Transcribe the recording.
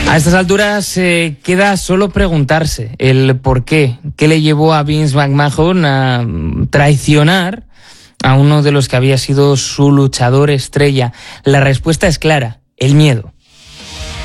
A estas alturas queda solo preguntarse el por qué. ¿Qué le llevó a Vince McMahon a traicionar a uno de los que había sido su luchador estrella? La respuesta es clara: el miedo.